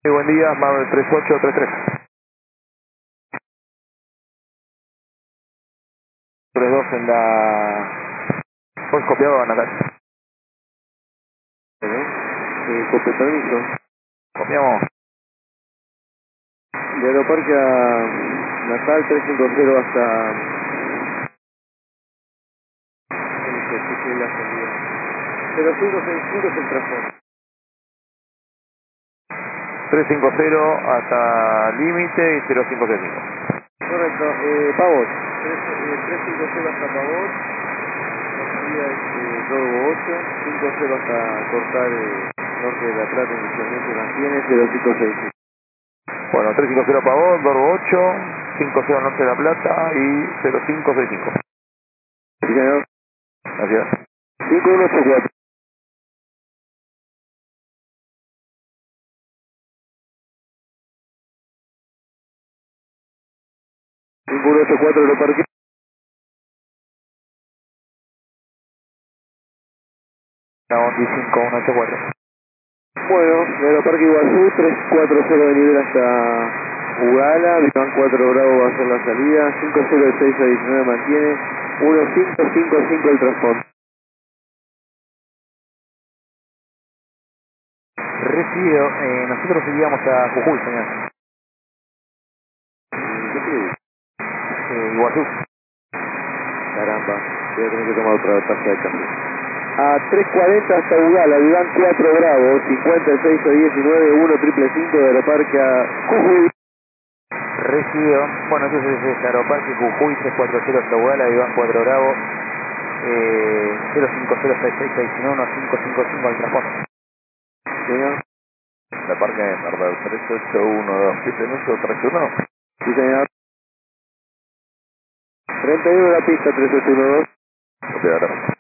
Sí, buen día, Marvel 3833. 32 en la... Pues copiado van a dar. Copia permiso. Copiamos. De Aeroparque a Natal 350 hasta... la salida. 0565 es el transporte. 350 hasta límite y 0565. Correcto, Pavot. 350 hasta Pavot. La salida es Dorgo 8. 50 hasta cortar norte de La Plata, inicialmente mantiene 0565. Bueno, 350 Pavón, Dorgo 8, 50 Norte de la Plata y 0565. Sí, señor. Gracias. 5184. 5184 Aeroparque. Estamos 15184. Bueno, de Aeroparque Iguazú, 340 de nivel hasta Ugala, Vivan 4 Bravo va a ser la salida, 506 a 19 mantiene, 1555 el transporte. Recibido, nosotros iríamos a Jujuy, señor. ¿Qué crees? Iguazú. Caramba, voy a tener que tomar otra taza de café. A 340 hasta Ugala, Vivan 4 Bravo, 56 a 19, 1555 de Aeroparque a Jujuy. Recibido, bueno, entonces es Aeroparque Jujuy 340 hasta Ugala, Iván 4 Bravo, 0506669 1555 al transporte. Señor. La parque de Marvel 38127 nuestro traccionado. Sí, señor. 31 la pista, 3812. Copiado.